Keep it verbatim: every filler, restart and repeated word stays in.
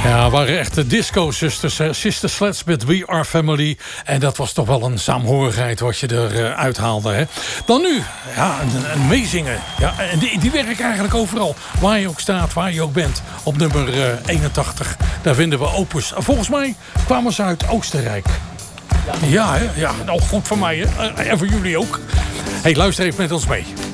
Ja, waren echte disco-zusters. Sister Sledge met We Are Family. En dat was toch wel een saamhorigheid wat je eruit haalde. Hè? Dan nu, ja, een, een meezingen. Ja, en die, die werken eigenlijk overal. Waar je ook staat, waar je ook bent. Op nummer uh, eenentachtig, daar vinden we Opus. Volgens mij kwamen ze uit Oostenrijk. Ja, hè? Ja, nou goed voor mij hè? En voor jullie ook. Hey, luister even met ons mee.